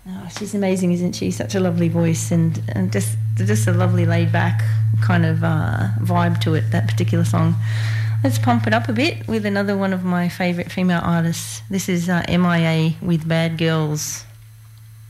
Oh, she's amazing, isn't she? Such a lovely voice and just a lovely laid back kind of vibe to it, that particular song. Let's pump it up a bit with another one of my favourite female artists. This is MIA with Bad Girls.